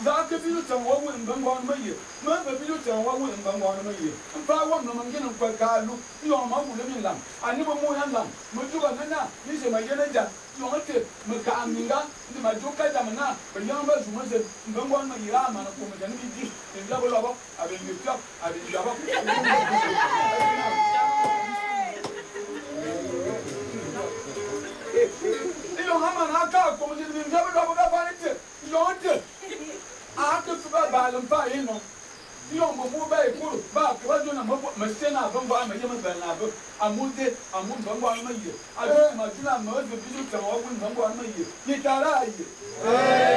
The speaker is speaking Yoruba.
za ka biyu tan wa wun ban gwan mai ma ba biyu tan wa wun ban gwan mai fa wa no man ginin kwa kalu yo ma wule min lam ani ba mo yan lam mo juga nana ni se ma yene ja yo te me ka aminga ni ma joka da mana ba yan ba zuma ze ban gwan mai ra ma na ko ma jan bi di ni la ba ba abi ni ta abi la ba ilo hama na ka ko mo ni bi ga ba ga ba ni te yo te a ka su ba ba lam pa ino yo mo mo ba e kuru ba ka jo na mo ma se na ban ba ma ye ma ba na ba amunde amun ban ba ma ye a ma juna ma zo bi ju ta wa gun ban ba ma ye ni ta ra ye